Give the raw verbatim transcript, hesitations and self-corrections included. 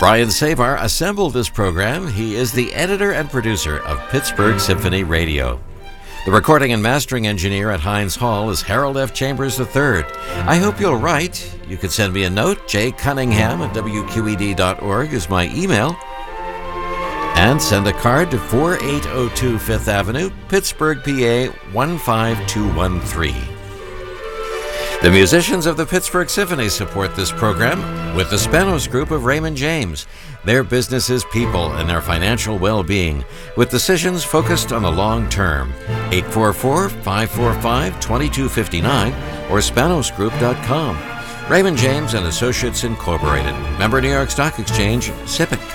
Brian Savar assembled this program. He is the editor and producer of Pittsburgh Symphony Radio. The recording and mastering engineer at Heinz Hall is Harold F. Chambers the third. I hope you'll write. You could send me a note. J Cunningham at W Q E D dot org is my email. And send a card to four eight zero two Fifth Avenue, Pittsburgh, P A one five two one three. The musicians of the Pittsburgh Symphony support this program with the Spanos Group of Raymond James. Their business is people and their financial well-being, with decisions focused on the long term. eight four four, five four five, two two five nine or spanos group dot com. Raymond James and Associates Incorporated. Member New York Stock Exchange, SIPC.